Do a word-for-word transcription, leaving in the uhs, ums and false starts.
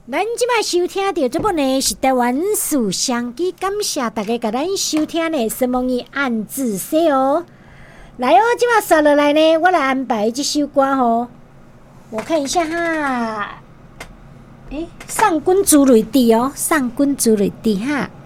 咱即摆收听到这部呢是台湾史上机，感谢大家甲咱收听的什么语暗自说哦。来哦，即摆刷落来呢，我来安排这首歌哦。我看一下哈，诶，上官朱雷滴哦，上官朱雷滴哈。